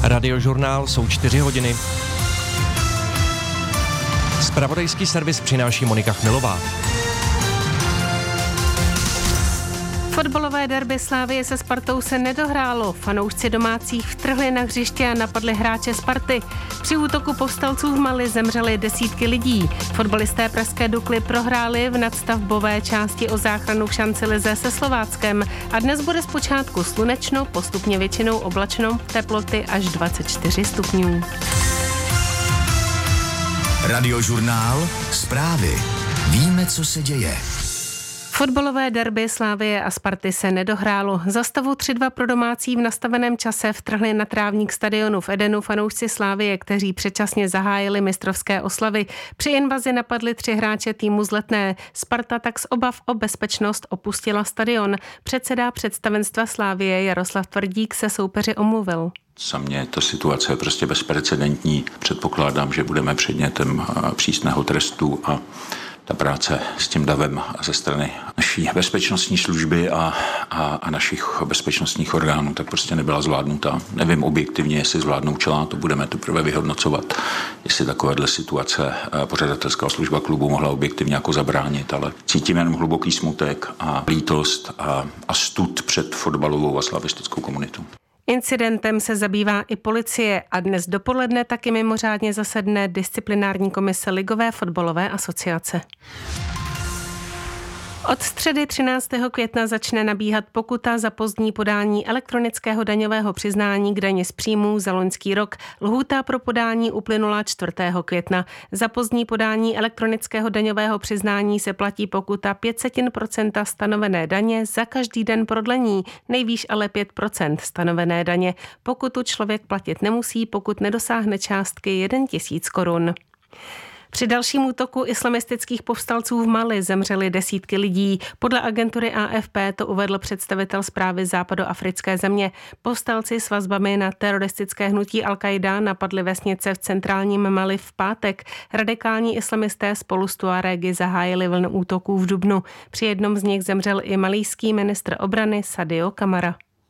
Radiožurnál jsou 4 hodiny. Zpravodajský servis přináší Monika Chmilová. Fotbalové derby Slavie se Spartou se nedohrálo. Fanoušci domácích vtrhli na hřiště a napadli hráče Sparty. Při útoku povstalců v Mali zemřeli desítky lidí. Fotbalisté pražské Dukly prohráli v nadstavbové části o záchranu v šanci lize se Slováckem. A dnes bude zpočátku slunečno, postupně většinou oblačno, teploty až 24 stupňů. Radiožurnál, zprávy. Víme, co se děje. Fotbalové derby Slavie a Sparty se nedohrálo. Za stavu 3-2 pro domácí v nastaveném čase vtrhli na trávník stadionu v Edenu fanoušci Slavie, kteří předčasně zahájili mistrovské oslavy. Při invazi napadli 3 hráče týmu z Letné. Sparta tak z obav o bezpečnost opustila stadion. Předseda představenstva Slavie Jaroslav Tvrdík se soupeři omluvil. Za mě ta situace je prostě bezprecedentní. Předpokládám, že budeme předmětem přísného trestu a ta práce s tím davem ze strany naší bezpečnostní služby a našich bezpečnostních orgánů tak prostě nebyla zvládnuta. Nevím objektivně, jestli zvládnoučila, to budeme teprve vyhodnocovat, jestli takovéhle situace pořadatelská služba klubu mohla objektivně jako zabránit, ale cítím jenom hluboký smutek a lítost a stud před fotbalovou a slavistickou komunitou. Incidentem se zabývá i policie a dnes dopoledne taky mimořádně zasedne disciplinární komise Ligové fotbalové asociace. Od středy 13. května začne nabíhat pokuta za pozdní podání elektronického daňového přiznání k dani z příjmů za loňský rok. Lhůta pro podání uplynula 4. května. Za pozdní podání elektronického daňového přiznání se platí pokuta 0,05% stanovené daně za každý den prodlení, nejvýš ale 5% stanovené daně. Pokutu člověk platit nemusí, pokud nedosáhne částky 1 000 korun. Při dalším útoku islamistických povstalců v Mali zemřeli desítky lidí. Podle agentury AFP to uvedl představitel zprávy západoafrické země. Povstalci s vazbami na teroristické hnutí Al-Qaida napadli vesnice v centrálním Mali v pátek. Radikální islamisté spolu s Tuarégy zahájili vlnu útoků v dubnu. Při jednom z nich zemřel i malijský ministr obrany Sadio Kamara.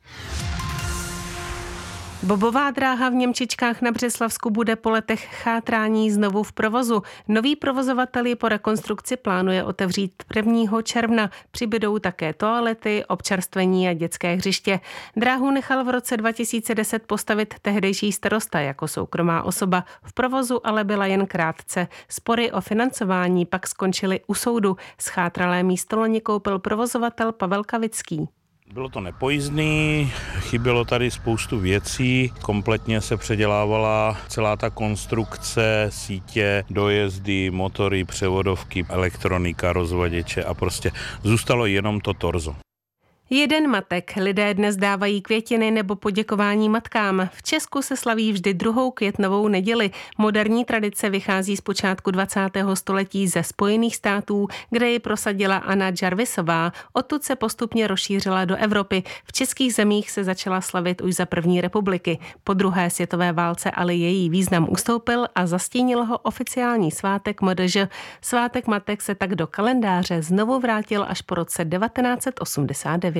Bobová dráha v Němčičkách na Břeslavsku bude po letech chátrání znovu v provozu. Nový provozovatel ji po rekonstrukci plánuje otevřít 1. června. Přibydou také toalety, občerstvení a dětské hřiště. Dráhu nechal v roce 2010 postavit tehdejší starosta jako soukromá osoba. V provozu ale byla jen krátce. Spory o financování pak skončily u soudu. Schátralé místo loni koupil provozovatel Pavel Kavický. Bylo to nepojízdný, chybělo tady spoustu věcí, kompletně se předělávala celá ta konstrukce, sítě, dojezdy, motory, převodovky, elektronika, rozvaděče a prostě zůstalo jenom to torzo. Jeden matek. Lidé dnes dávají květiny nebo poděkování matkám. V Česku se slaví vždy 2. květnovou neděli. Moderní tradice vychází z počátku 20. století ze Spojených států, kde ji prosadila Anna Jarvisová. Odtud se postupně rozšířila do Evropy. V českých zemích se začala slavit už za první republiky. Po druhé světové válce ale její význam ustoupil a zastínil ho oficiální svátek MDŽ. Svátek matek se tak do kalendáře znovu vrátil až po roce 1989.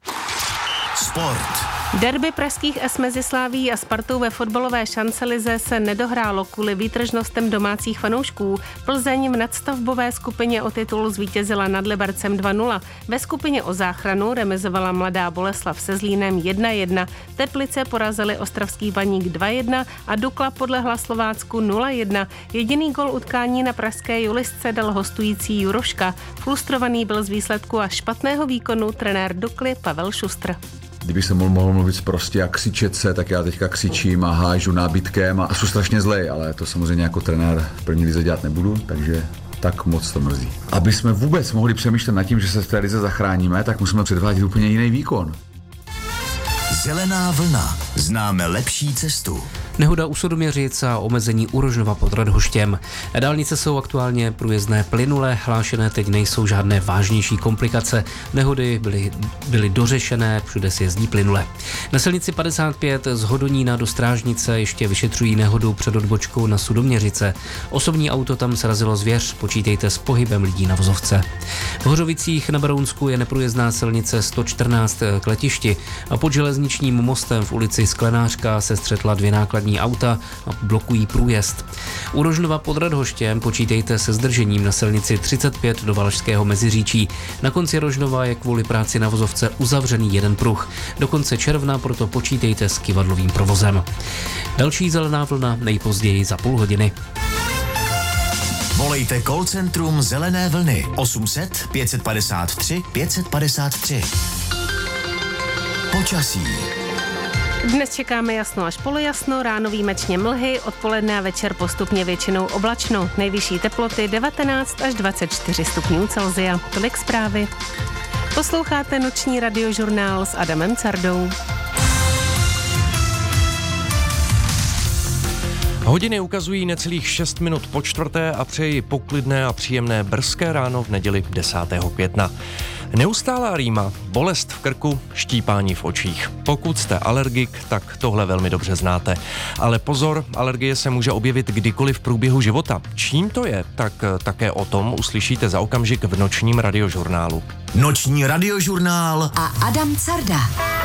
Sport. Derby pražských S mezi Slavií a Spartou ve fotbalové šancelize se nedohrálo kvůli výtržnostem domácích fanoušků. Plzeň v nadstavbové skupině o titul zvítězila nad Libercem 2-0. Ve skupině o záchranu remizovala Mladá Boleslav se Zlínem 1-1. Teplice porazili Ostravský Baník 2-1 a Dukla podlehla Slovácku 0-1. Jediný gol utkání na pražské Julisce dal hostující Juroška. Frustrovaný byl z výsledku a špatného výkonu trenér Dukly Pavel Šustr. Kdybych se mohl mluvit prostě a křičet se, tak já teďka křičím a hážu nábytkem a jsou strašně zlej, ale to samozřejmě jako trenér v první lize dělat nebudu, takže tak moc to mrzí. Aby jsme vůbec mohli přemýšlet nad tím, že se v té lize zachráníme, tak musíme předvádět úplně jiný výkon. Zelená vlna. Známe lepší cestu. Nehoda u Sudoměřic a omezení u Rožnova pod Radhoštěm. Dálnice jsou aktuálně průjezdné plynule, hlášené teď nejsou žádné vážnější komplikace. Nehody byly dořešené, všude se jezdí plynule. Na silnici 55 z Hodonína do Strážnice ještě vyšetřují nehodu před odbočkou na Sudoměřice. Osobní auto tam srazilo zvěř, počítejte s pohybem lidí na vozovce. V Hořovicích na Berounsku je neprůjezdná silnice 114 k letišti a pod železničním mostem v ulici ulici Sklenářka se střetla 2 nákladní auta a blokují průjezd. U Rožnova pod Radhoštěm počítejte se zdržením na silnici 35 do Valašského Meziříčí. Na konci Rožnova je kvůli práci na vozovce uzavřený jeden pruh. Do konce června proto počítejte s kyvadlovým provozem. Další zelená vlna nejpozději za půl hodiny. Volejte call centrum Zelené vlny 800 553 553. Počasí. Dnes čekáme jasno až polojasno, ráno výjimečně mlhy, odpoledne a večer postupně většinou oblačno. Nejvyšší teploty 19 až 24 stupňů Celsia. Tolik zprávy. Posloucháte noční radiožurnál s Adamem Cardou. Hodiny ukazují necelých 6 minut po 4. a přeji poklidné a příjemné brzké ráno v neděli 10. května. Neustálá rýma, bolest v krku, štípání v očích. Pokud jste alergik, tak tohle velmi dobře znáte. Ale pozor, alergie se může objevit kdykoliv v průběhu života. Čím to je, tak také o tom uslyšíte za okamžik v nočním radiožurnálu. Noční radiožurnál a Adam Carda.